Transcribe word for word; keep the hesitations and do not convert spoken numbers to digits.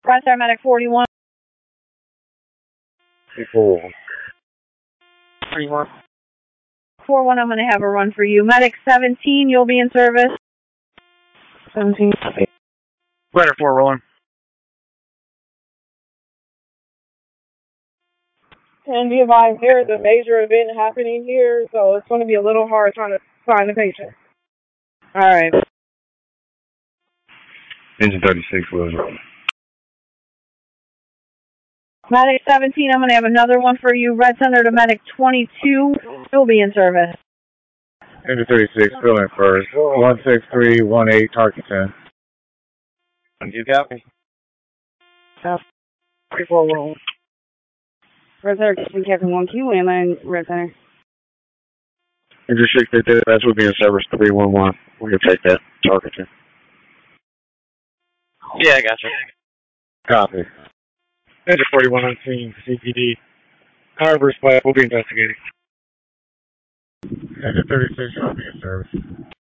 Red Star Medic forty-one. four one. four one, I'm going to have a run for you. Medic seventeen, you'll be in service. seventeen. Ladder four rolling. And be advised, there is a major event happening here, so it's going to be a little hard trying to find the patient. All right. Engine thirty-six was. Medic seventeen, I'm going to have another one for you. Red Center to Medic twenty-two, you'll be in service. Engine thirty-six, fill in first. one six three one eight, target ten. You copy? three four roll. Red Center, Captain one Q, landline Red Center. Engine six fifty, that's will be in service three one one. We can take that, target ten. Yeah, I got you. Copy. Engine forty-one on scene, C P D. Harbor splat, we'll be investigating. Engine thirty-six will be in service.